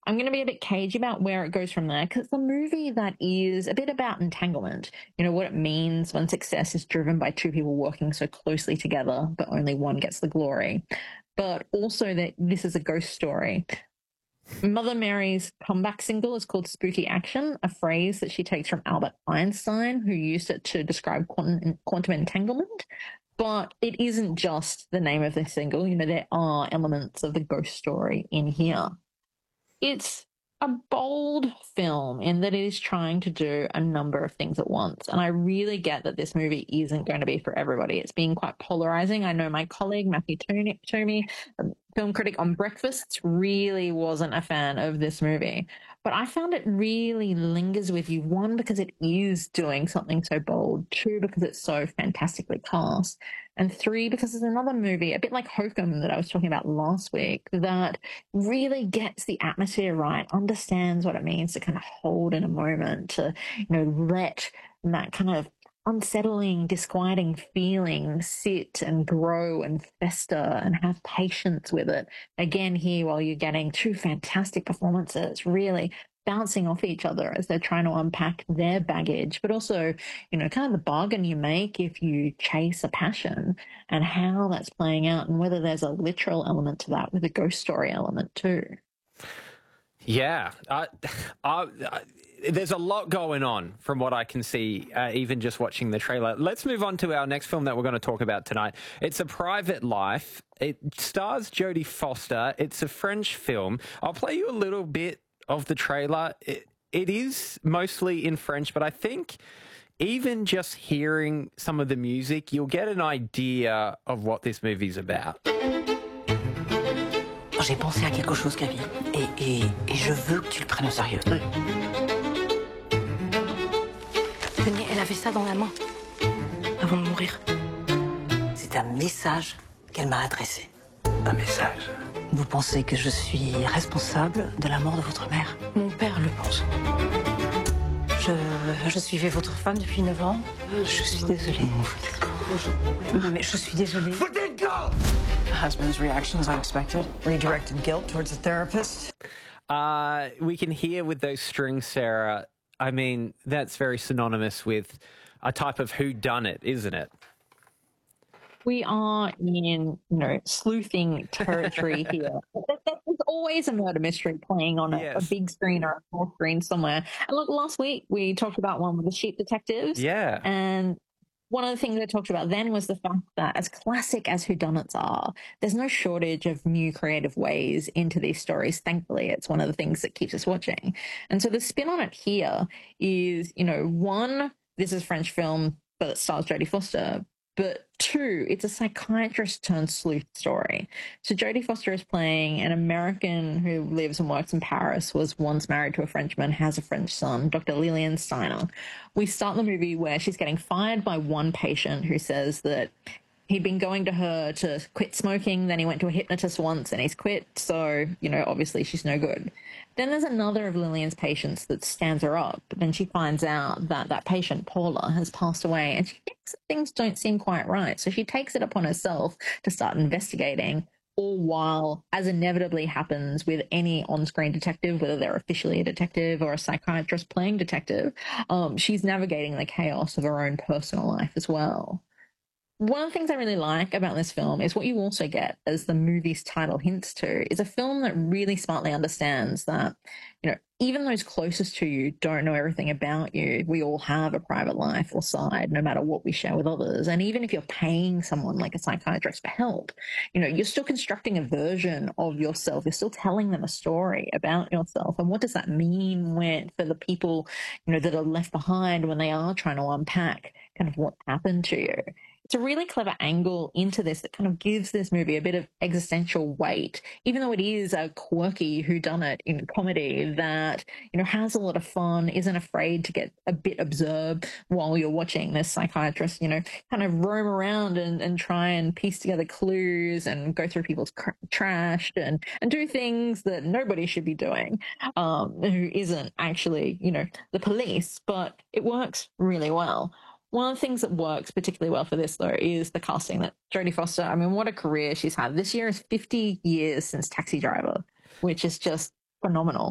I'm going to be a bit cagey about where it goes from there because it's a movie that is a bit about entanglement. You know, what it means when success is driven by two people working so closely together, but only one gets the glory. But also that this is a ghost story. Mother Mary's comeback single is called Spooky Action, a phrase that she takes from Albert Einstein, who used it to describe quantum entanglement. But it isn't just the name of the single. You know, there are elements of the ghost story in here. It's a bold film in that it is trying to do a number of things at once. And I really get that this movie isn't going to be for everybody. It's being quite polarizing. I know my colleague, Matthew Toomey, film critic on Breakfast, really wasn't a fan of this movie. But I found it really lingers with you. One, because it is doing something so bold. Two, because it's so fantastically cast. And three, because there's another movie, a bit like Hokum that I was talking about last week, that really gets the atmosphere right, understands what it means to kind of hold in a moment, to, you know, let that kind of unsettling, disquieting feeling sit and grow and fester and have patience with it. Again, here, while you're getting two fantastic performances, really bouncing off each other as they're trying to unpack their baggage, but also, you know, kind of the bargain you make if you chase a passion and how that's playing out and whether there's a literal element to that with a ghost story element too. Yeah. There's a lot going on from what I can see, even just watching the trailer. Let's move on to our next film that we're going to talk about tonight. It's A Private Life. It stars Jodie Foster. It's a French film. I'll play you a little bit of the trailer. It is mostly in French, but I think even just hearing some of the music, you'll get an idea of what this movie's about. J'ai pensé à quelque chose, Camille, et je veux que tu le prennes au sérieux. Tenez, elle avait ça dans la main, avant de mourir. C'est un message qu'elle m'a adressé. Un message? Vous pensez que je suis responsable de la mort de votre mère? Mon père le pense. Je suivais votre femme depuis 9 ans. Je suis désolée. Non, mais je suis désolée. The husband's reaction is unexpected. Redirected guilt towards the therapist. We can hear with those strings, Sarah. I mean, that's very synonymous with a type of whodunit, isn't it? We are in, sleuthing territory here. There's always a murder mystery playing on a big screen or a small screen somewhere. And look, last week we talked about one with the sheep detectives. Yeah. And one of the things I talked about then was the fact that as classic as whodunits are, there's no shortage of new creative ways into these stories. Thankfully, it's one of the things that keeps us watching. And so the spin on it here is, one, this is a French film, but it stars Jodie Foster. But two, it's a psychiatrist turned sleuth story. So Jodie Foster is playing an American who lives and works in Paris, was once married to a Frenchman, has a French son, Dr. Lillian Steiner. We start the movie where she's getting fired by one patient who says that he'd been going to her to quit smoking, then he went to a hypnotist once and he's quit. So, obviously she's no good. Then there's another of Lillian's patients that stands her up. But then she finds out that that patient, Paula, has passed away and she thinks that things don't seem quite right. So she takes it upon herself to start investigating, all while, as inevitably happens with any on-screen detective, whether they're officially a detective or a psychiatrist playing detective, she's navigating the chaos of her own personal life as well. One of the things I really like about this film is what you also get, as the movie's title hints to, is a film that really smartly understands that, even those closest to you don't know everything about you. We all have a private life or side, no matter what we share with others. And even if you're paying someone like a psychiatrist for help, you're still constructing a version of yourself. You're still telling them a story about yourself. And what does that mean for the people, that are left behind when they are trying to unpack kind of what happened to you? It's a really clever angle into this that kind of gives this movie a bit of existential weight, even though it is a quirky whodunit comedy that, has a lot of fun, isn't afraid to get a bit absurd while you're watching this psychiatrist, kind of roam around and try and piece together clues and go through people's trash and do things that nobody should be doing, who isn't actually, the police, but it works really well. One of the things that works particularly well for this, though, is the casting. That Jodie Foster, I mean, what a career she's had. This year is 50 years since Taxi Driver, which is just phenomenal.